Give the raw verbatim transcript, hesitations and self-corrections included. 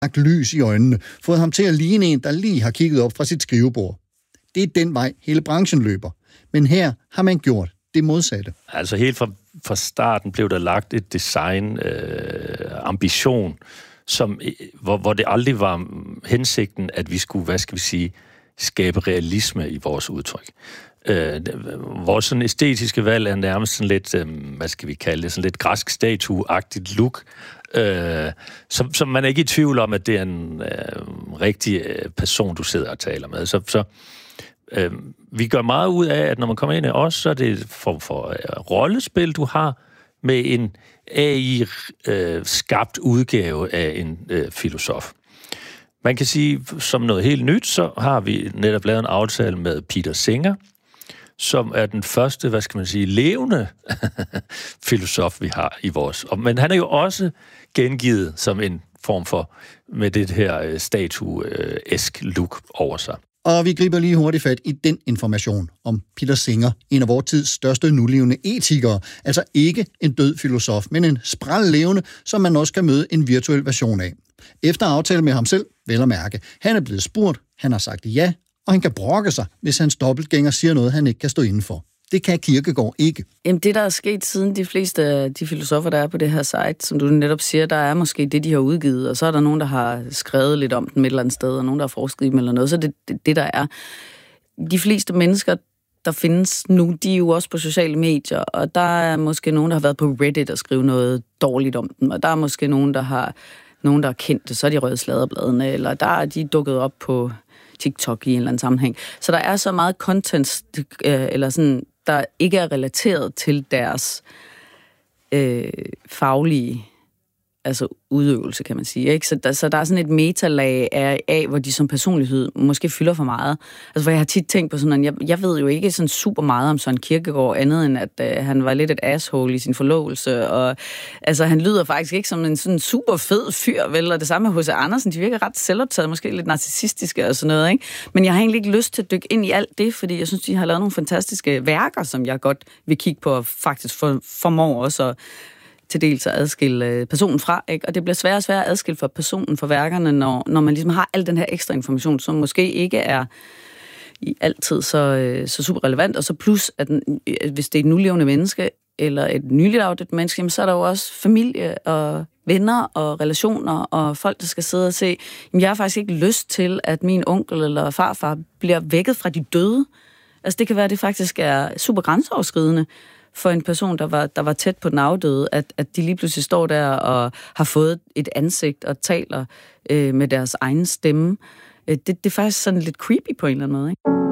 lagt lys i øjnene, fået ham til at ligne en, der lige har kigget op fra sit skrivebord. Det er den vej, hele branchen løber. Men her har man gjort det modsatte. Altså helt fra, fra starten blev der lagt et design, øh, ambition, som, hvor, hvor det aldrig var hensigten, at vi skulle, hvad skal vi sige, skabe realisme i vores udtryk. Øh, vores sådan æstetiske valg er nærmest sådan lidt, øh, hvad skal vi kalde det, sådan lidt græsk statue-agtigt look, øh, som, som man er ikke i tvivl om, at det er en øh, rigtig øh, person, du sidder og taler med. Så, så øh, vi gør meget ud af, at når man kommer ind i os, så er det en form for øh, rollespil, du har med en A I-skabt øh, udgave af en øh, filosof. Man kan sige, som noget helt nyt, så har vi netop lavet en aftale med Peter Singer, som er den første, hvad skal man sige, levende filosof, vi har i vores. Men han er jo også gengivet som en form for, med det her statue-esk look over sig. Og vi griber lige hurtigt fat i den information om Peter Singer, en af vores tids største nulevende etikere. Altså ikke en død filosof, men en sprællevende, som man også kan møde en virtuel version af. Efter aftale med ham selv, vel at mærke. Han er blevet spurgt, han har sagt ja, og han kan brokke sig, hvis hans dobbeltgænger siger noget, han ikke kan stå inden for. Det kan Kierkegaard ikke. Jamen det, der er sket siden de fleste af de filosofer, der er på det her site, som du netop siger, der er måske det, de har udgivet, og så er der nogen, der har skrevet lidt om dem et eller andet sted, og nogen, der har forsket i dem eller noget, så det det, det der er. De fleste mennesker, der findes nu, de er jo også på sociale medier, og der er måske nogen, der har været på Reddit og skrevet noget dårligt om dem, og der er måske nogen, der har nogen, der er kendte, så er de røde sladderbladene, eller der er de dukket op på TikTok i en eller anden sammenhæng. Så der er så meget content, øh, eller sådan, der ikke er relateret til deres øh, faglige altså udøvelse, kan man sige. Ikke? Så, der, så der er sådan et metalag af, af, hvor de som personlighed måske fylder for meget. Altså, for jeg har tit tænkt på sådan, jeg, jeg ved jo ikke sådan super meget om Søren Kierkegaard, andet end at øh, han var lidt et asshole i sin forlovelse, og altså, han lyder faktisk ikke som en sådan super fed fyr, vel? Og det samme med H C Andersen, de virker ret selvoptaget, måske lidt narcissistiske og sådan noget, ikke? Men jeg har egentlig ikke lyst til at dykke ind i alt det, fordi jeg synes, de har lavet nogle fantastiske værker, som jeg godt vil kigge på, og faktisk for, formår også at til dels at adskille personen fra, ikke? Og det bliver sværere og sværere at adskille for personen fra værkerne, når, når man ligesom har al den her ekstra information, som måske ikke er i altid så, så super relevant, og så plus, at hvis det er et nulevende menneske, eller et nyligt afdødt menneske, jamen, så er der jo også familie og venner og relationer, og folk, der skal sidde og se, jamen, jeg har faktisk ikke lyst til, at min onkel eller farfar bliver vækket fra de døde. Altså det kan være, at det faktisk er super grænseoverskridende for en person, der var, der var tæt på den afdøde, at, at de lige pludselig står der og har fået et ansigt og taler øh, med deres egen stemme. Det, det er faktisk sådan lidt creepy på en eller anden måde, ikke?